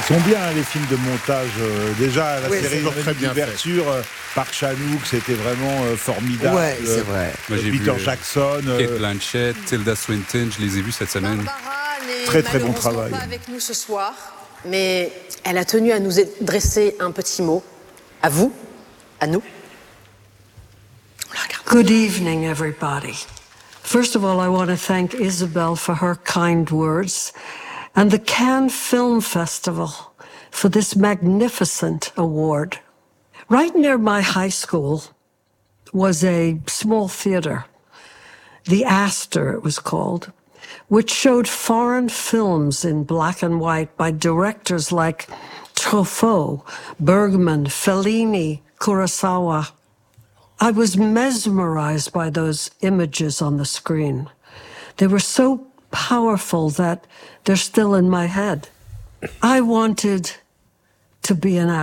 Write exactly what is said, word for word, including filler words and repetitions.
Ils sont bien hein, les films de montage. Euh, déjà la Oui, série c'est toujours très bien d'ouverture euh, par Chanouk, c'était vraiment euh, formidable. Ouais, c'est Euh, vrai. Moi, j'ai Peter vu, euh, Jackson. euh, Kate Blanchett, Tilda Swinton, je les ai vus cette semaine. Barbara n'est Très, très bon malheureusement travail. pas avec nous ce soir, mais elle a tenu à nous dresser un petit mot. À vous, à nous. Good evening, everybody. First of all, I want to thank Isabel for her kind words and the Cannes Film Festival for this magnificent award. Right near my high school was a small theater, the Astor it was called, which showed foreign films in black and white by directors like Truffaut, Bergman, Fellini, Kurosawa. I was mesmerized by those images on the screen. They were so powerful that they're still in my head. I wanted to be an actor.